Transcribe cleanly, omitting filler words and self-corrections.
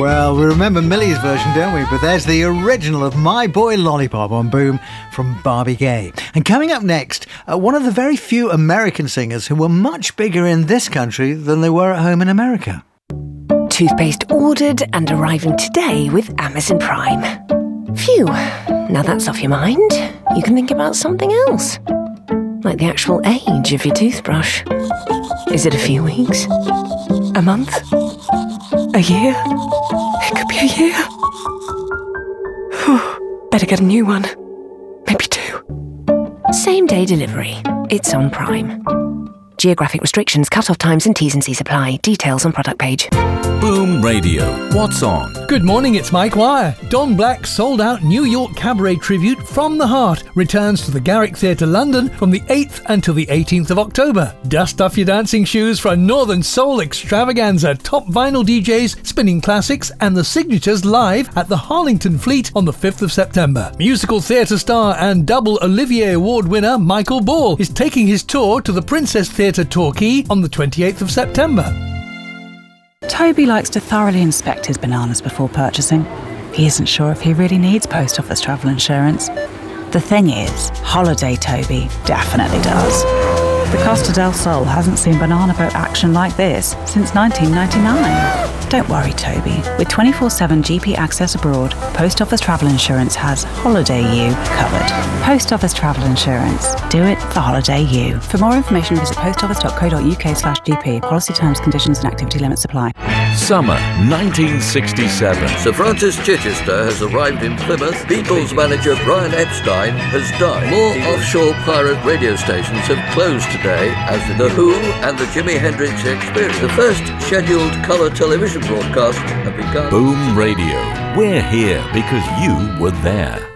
Well, we remember Millie's version, don't we? But there's the original of My Boy Lollipop on Boom from Barbie Gay. And coming up next, one of the very few American singers who were much bigger in this country than they were at home in America. Toothpaste ordered and arriving today with Amazon Prime. Phew, now that's off your mind, you can think about something else. Like the actual age of your toothbrush. Is it a few weeks? A month? A year? It could be a year. Whew, better get a new one. Maybe 2. Same day delivery. It's on Prime. Geographic restrictions, cut-off times and T's and C's apply. Details on product page. Boom Radio. What's on? Good morning, it's Mike Wire. Don Black's sold-out New York Cabaret tribute From the Heart returns to the Garrick Theatre London from the 8th until the 18th of October. Dust off your dancing shoes for a Northern Soul extravaganza, top vinyl DJs, spinning classics and the signatures live at the Harlington Fleet on the 5th of September. Musical theatre star and double Olivier Award winner Michael Ball is taking his tour to the Princess Theatre Torquay on the 28th of September. Toby likes to thoroughly inspect his bananas before purchasing. He isn't sure if he really needs post office travel insurance. The thing is, Holiday Toby definitely does. The Costa del Sol hasn't seen banana boat action like this since 1999. Don't worry, Toby. With 24/7 GP access abroad, Post Office Travel Insurance has Holiday You covered. Post Office Travel Insurance. Do it for Holiday You. For more information, visit postoffice.co.uk/GP. Policy terms, conditions and activity limits apply. Summer 1967. Sir Francis Chichester has arrived in Plymouth. Beatles manager Brian Epstein has died. More offshore pirate radio stations have closed today, as The Who and the Jimi Hendrix Experience. The first scheduled colour television broadcast have begun. Boom Radio. We're here because you were there.